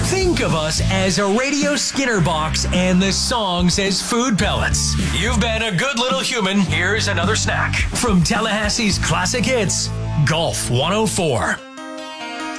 Think of us as a radio Skinner box and the songs as food pellets. You've been a good little human. Here's another snack from Tallahassee's Classic Hits, Golf 104.